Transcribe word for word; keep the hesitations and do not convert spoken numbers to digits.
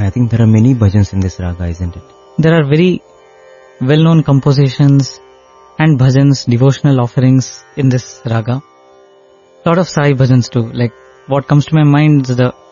I think there are many bhajans in this raga, isn't it? There are very well-known compositions and bhajans, devotional offerings in this raga. Lot of Sai bhajans too. Like what comes to my mind is the